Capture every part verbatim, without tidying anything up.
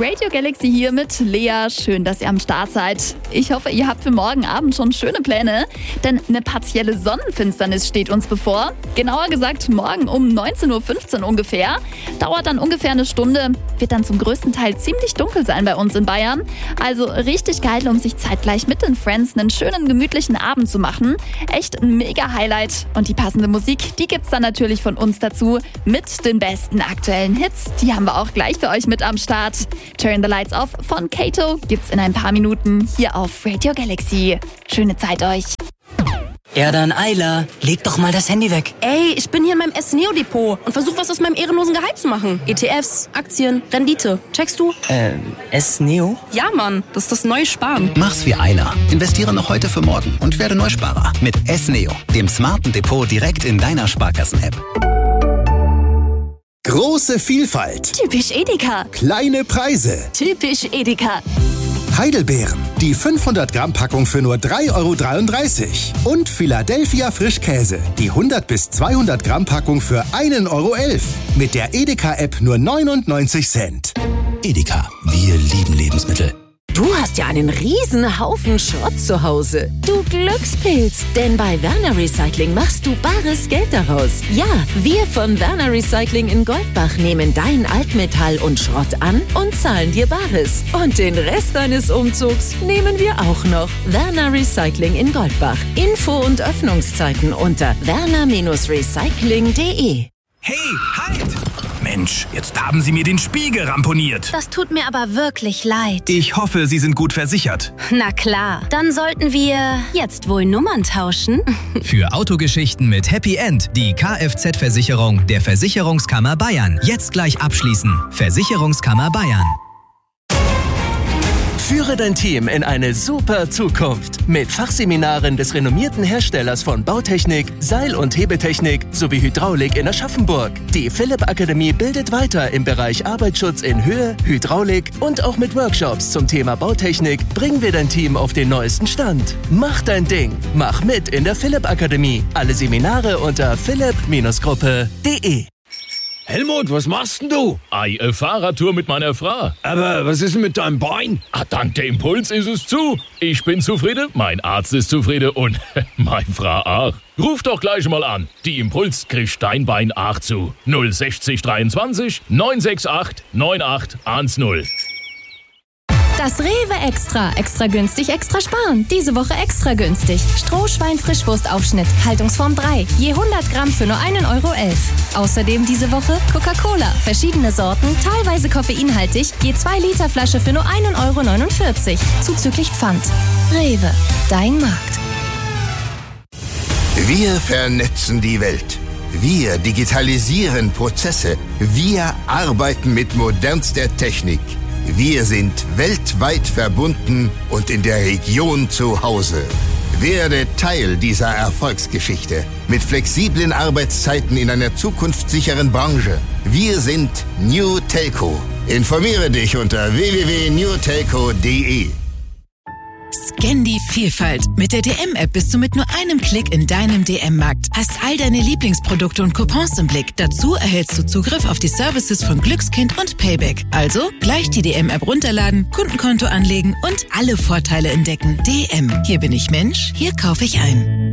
Radio Galaxy hier mit Lea. Schön, dass ihr am Start seid. Ich hoffe, ihr habt für morgen Abend schon schöne Pläne, denn eine partielle Sonnenfinsternis steht uns bevor. Genauer gesagt morgen um neunzehn Uhr fünfzehn ungefähr. Dauert dann ungefähr eine Stunde, wird dann zum größten Teil ziemlich dunkel sein bei uns in Bayern. Also richtig geil, um sich zeitgleich mit den Friends einen schönen, gemütlichen Abend zu machen. Echt ein mega Highlight. Und die passende Musik, die gibt's dann natürlich von uns dazu mit den besten aktuellen Hits. Die haben wir auch gleich für euch mit am Start. Turn the Lights Off von Kato gibt's in ein paar Minuten hier auf Radio Galaxy. Schöne Zeit euch. Erdan, Ayla, leg doch mal das Handy weg. Ey, ich bin hier in meinem S-Neo-Depot und versuche was aus meinem ehrenlosen Gehalt zu machen. E T Fs, Aktien, Rendite. Checkst du? Äh, S-Neo? Ja, Mann, das ist das neue Sparen. Mach's wie Ayla. Investiere noch heute für morgen und werde Neusparer. Mit S-Neo, dem smarten Depot direkt in deiner Sparkassen-App. Große Vielfalt. Typisch Edeka. Kleine Preise. Typisch Edeka. Heidelbeeren. Die fünfhundert Gramm Packung für nur drei Euro dreiunddreißig. Und Philadelphia Frischkäse. Die hundert bis zweihundert Gramm Packung für ein Euro elf. Mit der Edeka-App nur neunundneunzig Cent. Edeka, wir lieben Lebensmittel. Du hast ja einen riesen Haufen Schrott zu Hause. Du Glückspilz, denn bei Werner Recycling machst du bares Geld daraus. Ja, wir von Werner Recycling in Goldbach nehmen dein Altmetall und Schrott an und zahlen dir Bares. Und den Rest deines Umzugs nehmen wir auch noch. Werner Recycling in Goldbach. Info und Öffnungszeiten unter werner Recycling punkt de. Hey, halt! Mensch, jetzt haben Sie mir den Spiegel ramponiert. Das tut mir aber wirklich leid. Ich hoffe, Sie sind gut versichert. Na klar, dann sollten wir jetzt wohl Nummern tauschen. Für Autogeschichten mit Happy End die Kfz-Versicherung der Versicherungskammer Bayern. Jetzt gleich abschließen. Versicherungskammer Bayern. Führe dein Team in eine super Zukunft mit Fachseminaren des renommierten Herstellers von Bautechnik, Seil- und Hebetechnik sowie Hydraulik in Aschaffenburg. Die Philipp Akademie bildet weiter im Bereich Arbeitsschutz in Höhe, Hydraulik und auch mit Workshops zum Thema Bautechnik bringen wir dein Team auf den neuesten Stand. Mach dein Ding, mach mit in der Philipp Akademie. Alle Seminare unter philipp Gruppe punkt de. Helmut, was machst denn du? Ei, eine Fahrradtour mit meiner Frau. Aber was ist denn mit deinem Bein? Ah, dank der Impuls ist es zu. Ich bin zufrieden, mein Arzt ist zufrieden und meine Frau auch. Ruf doch gleich mal an. Die Impuls kriegt dein Bein auch zu. null sechzig dreiundzwanzig neun sechs acht neun acht eins null. Das Rewe Extra. Extra günstig, extra sparen. Diese Woche extra günstig. Strohschwein-Frischwurstaufschnitt. Haltungsform drei. Je hundert Gramm für nur ein Euro elf. Außerdem diese Woche Coca-Cola. Verschiedene Sorten, teilweise koffeinhaltig. Je zwei Liter Flasche für nur ein Euro neunundvierzig. Zuzüglich Pfand. Rewe. Dein Markt. Wir vernetzen die Welt. Wir digitalisieren Prozesse. Wir arbeiten mit modernster Technik. Wir sind weltweit verbunden und in der Region zu Hause. Werde Teil dieser Erfolgsgeschichte mit flexiblen Arbeitszeiten in einer zukunftssicheren Branche. Wir sind New Telco. Informiere dich unter w w w punkt new telco punkt de. Scan die Vielfalt. Mit der D M-App bist du mit nur einem Klick in deinem D M-Markt. Hast all deine Lieblingsprodukte und Coupons im Blick. Dazu erhältst du Zugriff auf die Services von Glückskind und Payback. Also gleich die D M-App runterladen, Kundenkonto anlegen und alle Vorteile entdecken. D M. Hier bin ich Mensch, hier kaufe ich ein.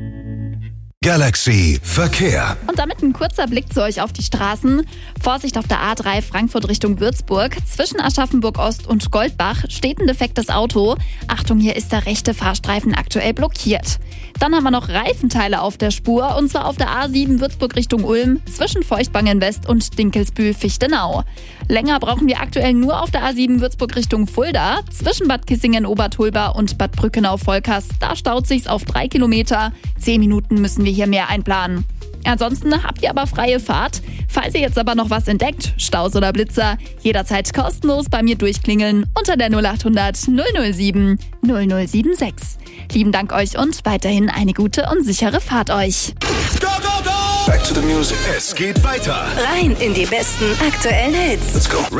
Galaxy Verkehr. Und damit ein kurzer Blick zu euch auf die Straßen. Vorsicht auf der A drei Frankfurt Richtung Würzburg. Zwischen Aschaffenburg Ost und Goldbach steht ein defektes Auto. Achtung, hier ist der rechte Fahrstreifen aktuell blockiert. Dann haben wir noch Reifenteile auf der Spur. Und zwar auf der A sieben Würzburg Richtung Ulm. Zwischen Feuchtwangen West und Dinkelsbühl-Fichtenau. Länger brauchen wir aktuell nur auf der A sieben Würzburg Richtung Fulda. Zwischen Bad Kissingen-Obertulba und Bad Brückenau-Volkers. Da staut sich's auf drei Kilometer. Zehn Minuten müssen wir hier mehr einplanen. Ansonsten habt ihr aber freie Fahrt. Falls ihr jetzt aber noch was entdeckt, Staus oder Blitzer, jederzeit kostenlos bei mir durchklingeln unter der null acht hundert null null sieben null null sieben sechs. Lieben Dank euch und weiterhin eine gute und sichere Fahrt euch. Go, go, go! Back to the music. Es geht weiter. Rein in die besten aktuellen Hits. Let's go.